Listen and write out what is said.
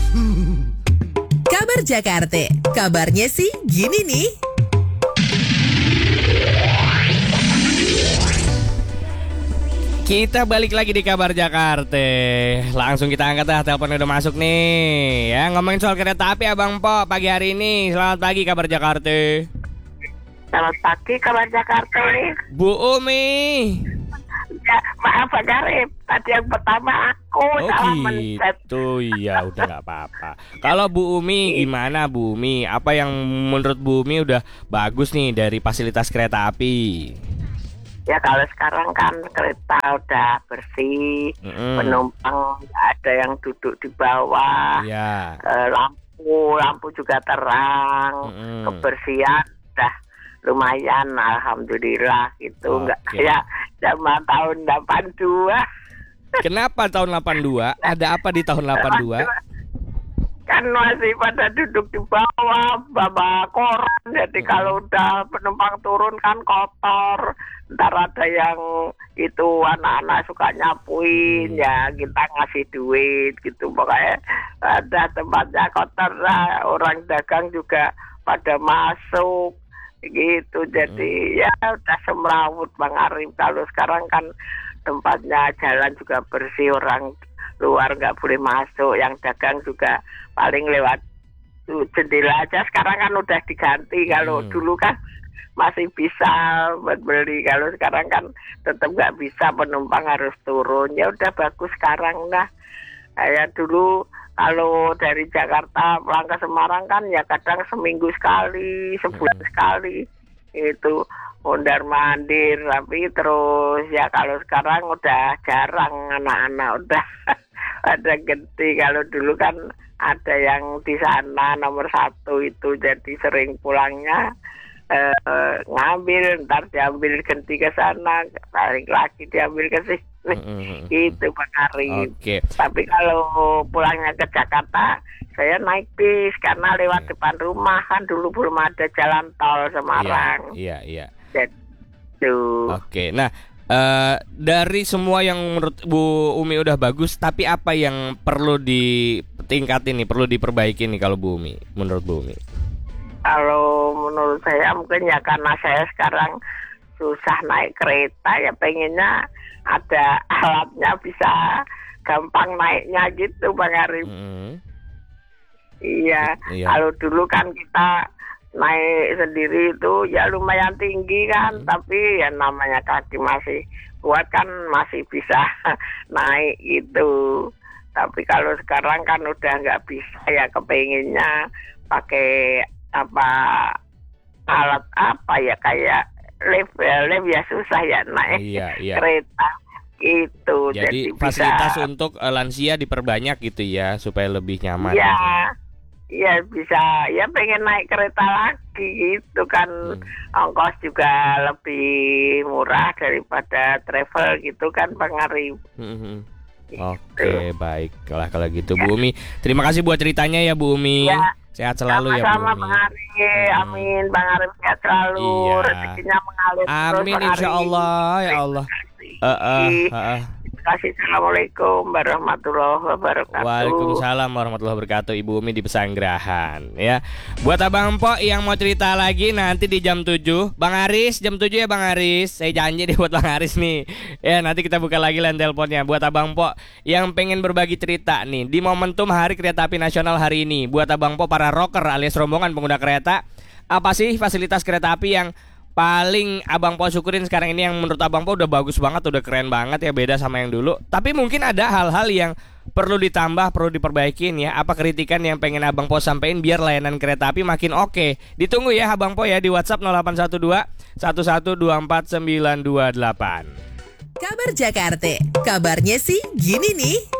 Kabar Jakarta, kabarnya sih gini nih. Kita balik lagi di Kabar Jakarta. Langsung kita angkat dah, telepon udah masuk nih. Ya, ngomongin soal kereta api Abang Po pagi hari ini. Selamat pagi Kabar Jakarta. Selamat pagi Kabar Jakarta. Bu Umi. Ya, maaf Pak Garip, tadi yang pertama aku salah mencet. Gitu, ya udah nggak apa-apa. Kalau Bu Umi gimana Bu Umi? Apa yang menurut Bu Umi udah bagus nih dari fasilitas kereta api? Ya kalau sekarang kan kereta udah bersih, penumpang ada yang duduk di bawah, ya. lampu juga terang, kebersihan udah lumayan, alhamdulillah gitu. Nggak kayak zaman tahun 82. Kenapa tahun 82? Ada apa di tahun 82? Kan masih pada duduk di bawah, bawa koran. Jadi kalau udah penumpang turun kan kotor. Ntar ada yang itu anak-anak suka nyapuin, ya kita ngasih duit gitu. Pokoknya ada tempatnya kotor lah. Orang dagang juga pada masuk gitu. Jadi ya udah semrawut Bang Arif. Kalau sekarang kan tempatnya jalan juga bersih, orang luar nggak boleh masuk, yang dagang juga paling lewat jendela aja. Sekarang kan udah diganti. Kalau dulu kan masih bisa buat beli, kalau sekarang kan tetap nggak bisa, penumpang harus turun. Ya udah bagus sekarang. Nah kayak dulu kalau dari Jakarta pulang ke Semarang kan ya kadang seminggu sekali, sebulan sekali itu mondar mandir. Tapi terus ya kalau sekarang udah jarang, anak-anak udah ada gede. Kalau dulu kan ada yang di sana nomor 1 itu, jadi sering pulangnya ngambil, ntar diambil ganti ke sana, balik lagi diambil ke sini. Itu Pak Arif. Tapi kalau pulangnya ke Jakarta saya naik bis karena lewat depan rumah, kan dulu belum ada jalan tol Semarang. Iya. Jadi Oke. Nah, dari semua yang menurut Bu Umi udah bagus, tapi apa yang perlu ditingkatin nih, perlu diperbaiki nih kalau Bu Umi, menurut Bu Umi? Kalau menurut saya mungkin ya karena saya sekarang susah naik kereta, ya pengennya ada alatnya bisa gampang naiknya gitu Bang Arif. Iya. Kalau dulu kan kita naik sendiri itu ya lumayan tinggi kan, tapi ya namanya kaki masih kuat kan masih bisa naik gitu. Tapi kalau sekarang kan udah nggak bisa, ya kepengennya pakai alat apa ya, kayak lift ya susah ya naik kereta gitu. Jadi fasilitas bisa, untuk lansia diperbanyak gitu ya supaya lebih nyaman. Iya bisa, ya pengen naik kereta lagi gitu kan. Ongkos juga lebih murah daripada travel gitu kan Bang Arif. Oke, baiklah kalau gitu Bu Umi. Terima kasih buat ceritanya ya Bu Umi. Sehat selalu ya Bu Umi. Sama-sama Bang Arif. Amin Bang Arif, sehat selalu. Rezekinya mengalir terus. Amin insyaallah ya Allah. Terima kasih. Assalamualaikum warahmatullahi wabarakatuh. Waalaikumsalam warahmatullahi wabarakatuh. Ibu Umi di Pesanggerahan ya. Buat Abang Po yang mau cerita lagi nanti di jam 7 Bang Aris, jam 7 ya Bang Aris. Saya janji deh buat Bang Aris nih. Ya nanti kita buka lagi line teleponnya. Buat Abang Po yang pengen berbagi cerita nih di momentum Hari Kereta Api Nasional hari ini. Buat Abang Po para rocker alias rombongan pengguna kereta, apa sih fasilitas kereta api yang paling Abang Po syukurin sekarang ini, yang menurut Abang Po udah bagus banget, udah keren banget ya, beda sama yang dulu. Tapi mungkin ada hal-hal yang perlu ditambah, perlu diperbaikin ya. Apa kritikan yang pengen Abang Po sampein biar layanan kereta api makin oke. Ditunggu ya Abang Po ya di WhatsApp 0812 1124 928. Kabar Jakarta, kabarnya sih gini nih.